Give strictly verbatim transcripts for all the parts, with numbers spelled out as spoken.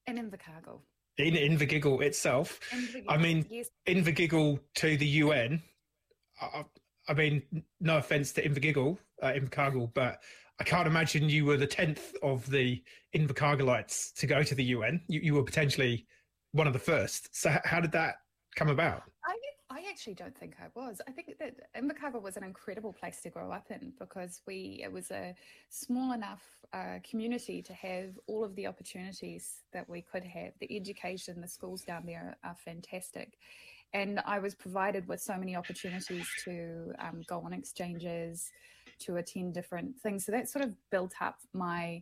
And Invercargill. In Invergiggle itself. I Invercargill, mean, yes. Invergiggle to the U N. I, I mean, no offense to Invergiggle, uh, Invercargill, but I can't imagine you were the tenth of the Invercargillites to go to the U N. You, you were potentially one of the first. So how did that come about? I, I actually don't think I was. I think that Invercargill was an incredible place to grow up in because we it was a small enough uh, community to have all of the opportunities that we could have. The education, the schools down there are, are fantastic. And I was provided with so many opportunities to um, go on exchanges, to attend different things. So that sort of built up my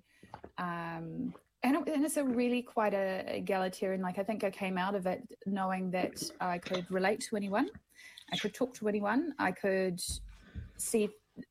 um, And, it, and it's a really quite a egalitarian, like I think I came out of it knowing that I could relate to anyone, I could talk to anyone, I could see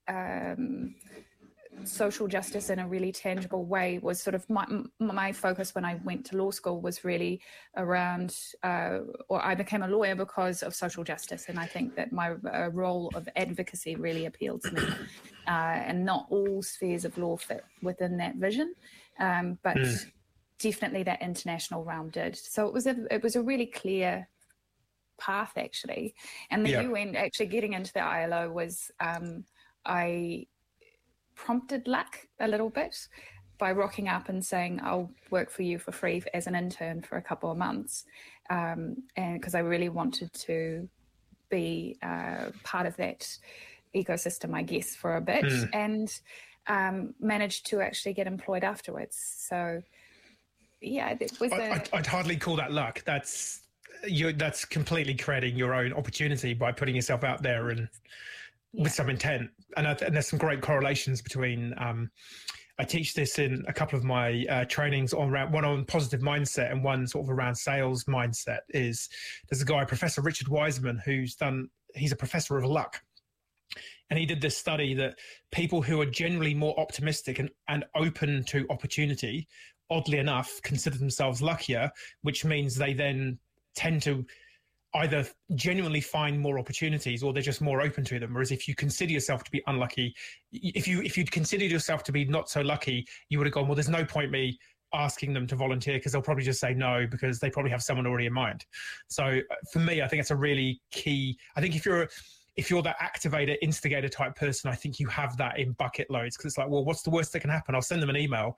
um, social justice in a really tangible way was sort of my, my focus when I went to law school was really around, uh, or I became a lawyer because of social justice. And I think that my uh, role of advocacy really appealed to me uh, and not all spheres of law fit within that vision. Um, but mm. definitely that international realm did. So it was a it was a really clear path actually. And the yeah. U N actually getting into the I L O was um, I prompted luck a little bit by rocking up and saying I'll work for you for free as an intern for a couple of months, um, and because I really wanted to be uh, part of that ecosystem, I guess, for a bit. Mm. And Um, managed to actually get employed afterwards. So, yeah, it was. I, A... I'd, I'd hardly call that luck. That's you. That's completely creating your own opportunity by putting yourself out there and yeah. with some intent. And, I, and there's some great correlations between. Um, I teach this in a couple of my uh, trainings on one on positive mindset and one sort of around sales mindset. Is there's a guy, Professor Richard Wiseman, who's done. He's a professor of luck. And he did this study that people who are generally more optimistic and, and open to opportunity, oddly enough, consider themselves luckier, which means they then tend to either genuinely find more opportunities or they're just more open to them. Whereas if you consider yourself to be unlucky, if you if you'd considered yourself to be not so lucky, you would have gone, well, there's no point me asking them to volunteer because they'll probably just say no because they probably have someone already in mind. So for me, I think it's a really key. I think if you're If you're that activator, instigator type person, I think you have that in bucket loads because it's like, well, what's the worst that can happen? I'll send them an email.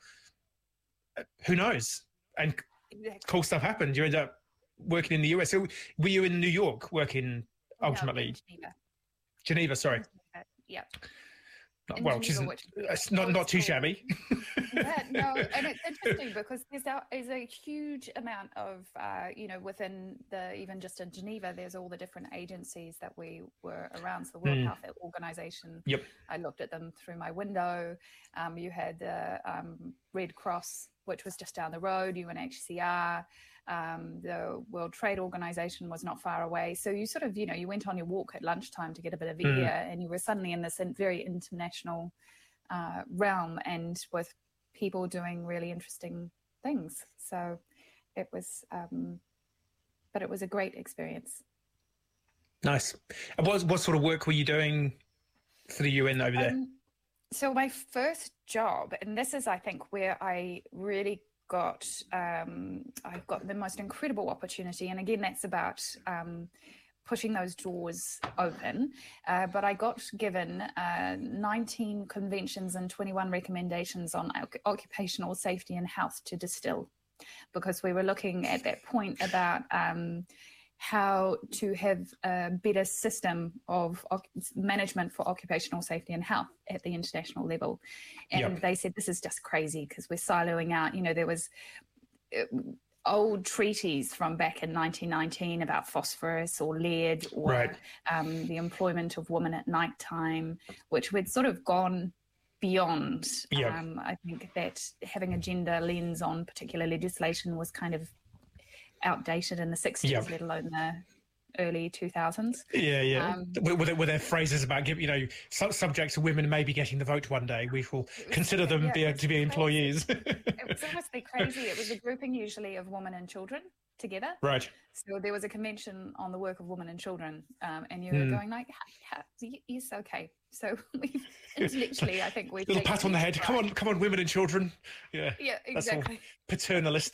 Who knows? And exactly. Cool stuff happened. You end up working in the U S. So were you in New York working ultimately? No, Geneva. Geneva, sorry. Geneva. Yep. Not, well, Geneva, which is not not too shabby. Yeah, no, and it's interesting because there's a, there's a huge amount of, uh, you know, within the, even just in Geneva, there's all the different agencies that we were around. So the World mm. Health Organization, yep. I looked at them through my window. Um, you had the um, Red Cross, which was just down the road, U N H C R. Um, the World Trade Organization was not far away. So you sort of, you know, you went on your walk at lunchtime to get a bit of air mm. and you were suddenly in this very international uh, realm and with people doing really interesting things. So it was, um, but it was a great experience. Nice. And what, what sort of work were you doing for the U N over there? Um, so my first job, and this is, I think, where I really got, um, I've got the most incredible opportunity. And again, that's about um, pushing those doors open. Uh, but I got given uh, nineteen conventions and twenty-one recommendations on occupational safety and health to distill, because we were looking at that point about um, how to have a better system of management for occupational safety and health at the international level. And yep. they said, this is just crazy because we're siloing out. You know, there was uh, old treaties from back in nineteen nineteen about phosphorus or lead or right. um, the employment of women at nighttime, which we'd sort of gone beyond. Yep. Um, I think that having a gender lens on particular legislation was kind of outdated in the sixties, yep. let alone the early two thousands. Yeah, yeah. Um, were, there, were there phrases about, you know, subjects of women maybe getting the vote one day? We will consider them yeah, be, to be employees. It was honestly crazy. It was a grouping usually of women and children together. Right. So there was a convention on the work of women and children, um, and you were mm. going like, yes, okay. So we intellectually, I think we little pat on the head. Right. Come on, come on, women and children. Yeah, yeah, exactly. That's all paternalistic.